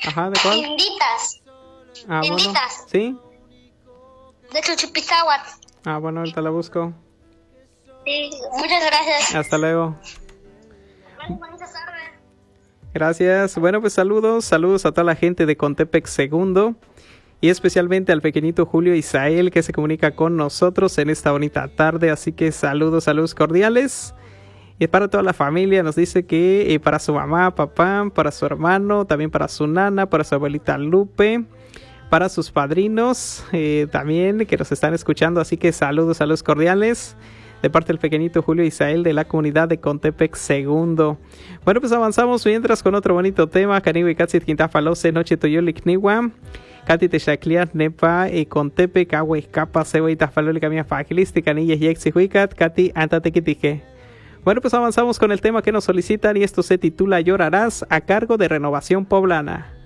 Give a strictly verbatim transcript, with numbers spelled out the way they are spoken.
Ajá, ¿de cuál? Inditas. Ah, bueno. Inditas. ¿Sí? De Chuchipizáhuatl. Ah, bueno, ahorita la busco. Sí, muchas gracias. Hasta luego. Buenas tardes. Gracias. Bueno, pues saludos, saludos a toda la gente de Contepec Segundo y especialmente al pequeñito Julio Isael que se comunica con nosotros en esta bonita tarde. Así que saludos, saludos cordiales. Y para toda la familia nos dice que eh, para su mamá, papá, para su hermano, también para su nana, para su abuelita Lupe, para sus padrinos eh, también que nos están escuchando. Así que saludos, saludos cordiales. De parte del pequeñito Julio Isael de la comunidad de Contepec Segundo. Bueno, pues avanzamos mientras con otro bonito tema. Caniwi Katsit Quintafalose, Noche Toyolik Niwa. Kati Techacliat, Nepa, y Contepec, Agua Escapa, Cebo y Tafaloli, Camia Fagilisti, Canillas y Exihuicat, Kati Antatequitije. Bueno, pues avanzamos con el tema que nos solicitan y esto se titula Llorarás, a cargo de Renovación Poblana.